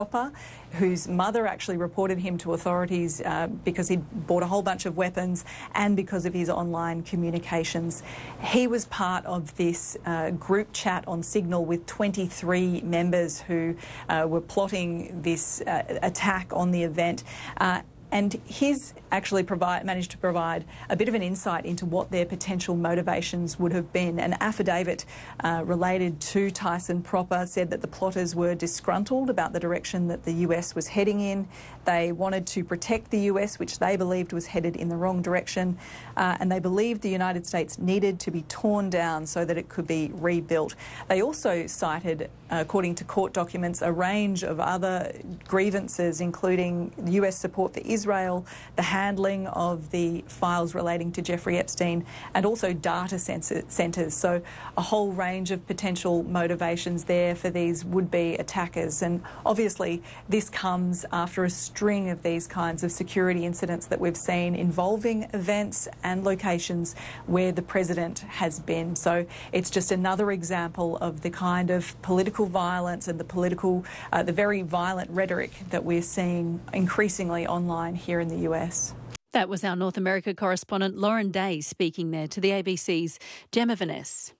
Proper, whose mother actually reported him to authorities because he'd bought a whole bunch of weapons and because of his online communications. He was part of this group chat on Signal with 23 members who were plotting this attack on the event. And he's actually managed to provide a bit of an insight into what their potential motivations would have been. An affidavit related to Tyson Proper said that the plotters were disgruntled about the direction that the US was heading in. They wanted to protect the US, which they believed was headed in the wrong direction. And they believed the United States needed to be torn down so that it could be rebuilt. They also cited, according to court documents, a range of other grievances, including US support for Israel, the handling of the files relating to Jeffrey Epstein, and also data centres. So a whole range of potential motivations there for these would-be attackers. And obviously this comes after a string of these kinds of security incidents that we've seen involving events and locations where the president has been. So it's just another example of the kind of political violence and the very violent rhetoric that we're seeing increasingly online here in the US. That was our North America correspondent Lauren Day speaking there to the ABC's Gemma Vaness.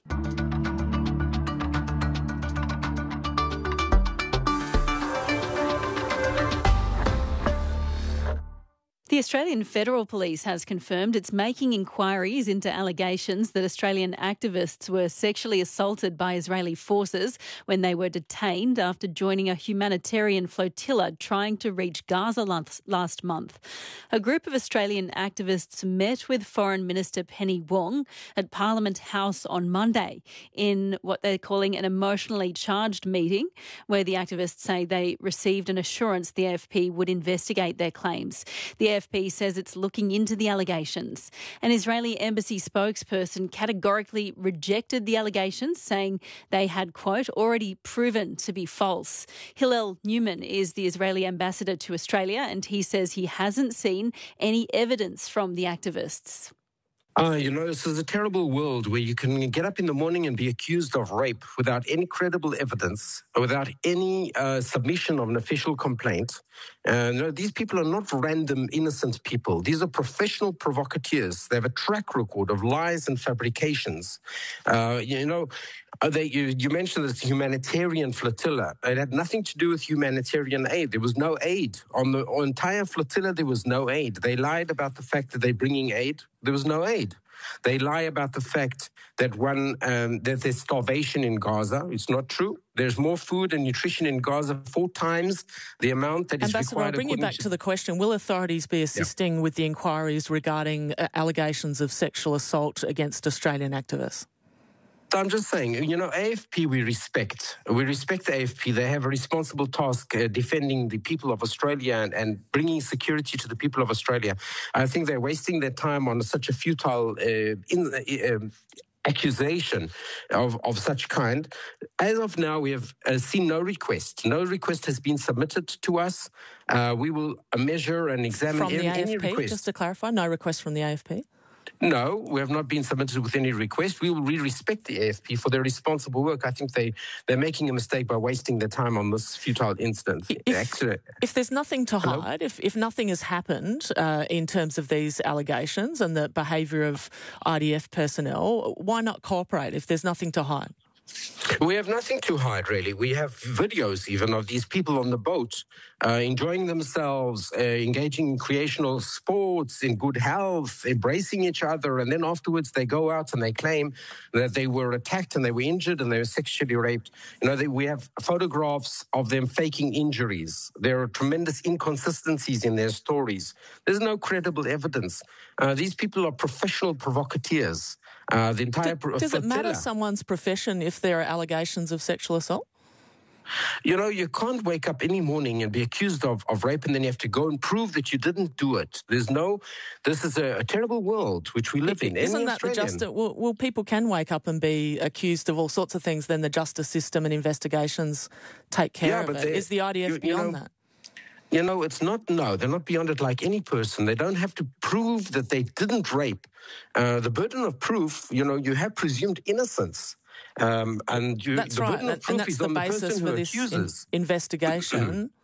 The Australian Federal Police has confirmed it's making inquiries into allegations that Australian activists were sexually assaulted by Israeli forces when they were detained after joining a humanitarian flotilla trying to reach Gaza last month. A group of Australian activists met with Foreign Minister Penny Wong at Parliament House on Monday in what they're calling an emotionally charged meeting, where the activists say they received an assurance the AFP would investigate their claims. The AFP says it's looking into the allegations. An Israeli embassy spokesperson categorically rejected the allegations, saying they had, quote, already proven to be false. Hillel Newman is the Israeli ambassador to Australia, and he says he hasn't seen any evidence from the activists. This is a terrible world where you can get up in the morning and be accused of rape without any credible evidence, without any submission of an official complaint. These people are not random, innocent people. These are professional provocateurs. They have a track record of lies and fabrications. You mentioned this humanitarian flotilla. It had nothing to do with humanitarian aid. There was no aid. On the entire flotilla, there was no aid. They lied about the fact that they're bringing aid. There was no aid. They lie about the fact that that there's starvation in Gaza. It's not true. There's more food and nutrition in Gaza 4 times the amount that is Ambassador, required. I'll bring you back to the question, will authorities be assisting with the inquiries regarding allegations of sexual assault against Australian activists? I'm just saying, AFP we respect. We respect the AFP. They have a responsible task defending the people of Australia and bringing security to the people of Australia. I think they're wasting their time on such a futile accusation of such kind. As of now, we have seen no request. No request has been submitted to us. We will measure and examine any request. Just to clarify, no request from the AFP? No, we have not been submitted with any request. We will respect the AFP for their responsible work. I think they're making a mistake by wasting their time on this futile incident. If there's nothing to hide, if nothing has happened in terms of these allegations and the behaviour of IDF personnel, why not cooperate if there's nothing to hide? We have nothing to hide, really. We have videos even of these people on the boat enjoying themselves, engaging in recreational sports, in good health, embracing each other, and then afterwards they go out and they claim that they were attacked and they were injured and they were sexually raped. We have photographs of them faking injuries. There are tremendous inconsistencies in their stories. There's no credible evidence. These people are professional provocateurs. Does it matter someone's profession if there are allegations of sexual assault? You can't wake up any morning and be accused of rape and then you have to go and prove that you didn't do it. This is a terrible world which we live in. Isn't that the justice? Well, people can wake up and be accused of all sorts of things, then the justice system and investigations take care of it. Is the IDF beyond that? It's not, no, they're not beyond it like any person. They don't have to prove that they didn't rape. The burden of proof, you have presumed innocence. That's right, and that's the basis for this investigation.